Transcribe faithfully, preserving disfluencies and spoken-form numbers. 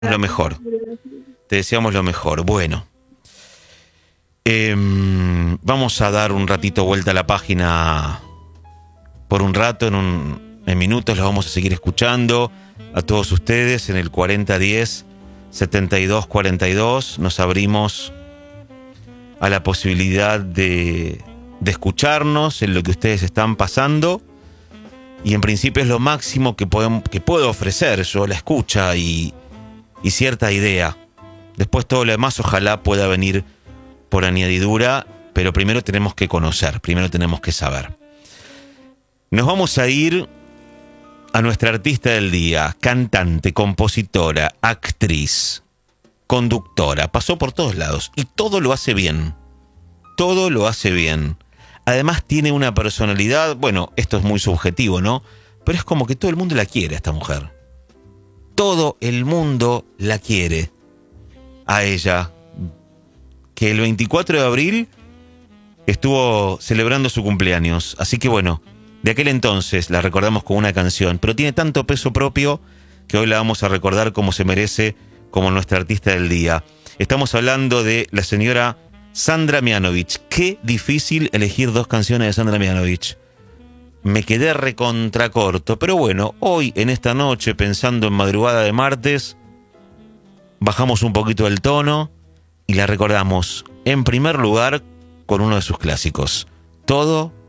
Lo mejor. Te deseamos lo mejor. Bueno, eh, vamos a dar un ratito vuelta a la página por un rato, en, un, en minutos los vamos a seguir escuchando a todos ustedes en el cuarenta diez setenta y dos cuarenta y dos. Nos abrimos a la posibilidad de, de escucharnos en lo que ustedes están pasando, y en principio es lo máximo que, podemos, que puedo ofrecer yo, la escucha y, y cierta idea. Después todo lo demás ojalá pueda venir por añadidura, pero primero tenemos que conocer, primero tenemos que saber. Nos vamos a ir a nuestra artista del día, cantante, compositora, actriz, conductora, pasó por todos lados y todo lo hace bien, todo lo hace bien. Además tiene una personalidad, bueno, esto es muy subjetivo, ¿no? Pero es como que todo el mundo la quiere a esta mujer. Todo el mundo la quiere a ella, que el veinticuatro de abril estuvo celebrando su cumpleaños. Así que bueno, de aquel entonces la recordamos con una canción, pero tiene tanto peso propio que hoy la vamos a recordar como se merece, como nuestra artista del día. Estamos hablando de la señora Sandra Mianovich. Qué difícil elegir dos canciones de Sandra Mianovich. Me quedé recontracorto, pero bueno, hoy en esta noche, pensando en madrugada de martes, bajamos un poquito el tono y la recordamos en primer lugar con uno de sus clásicos. Todo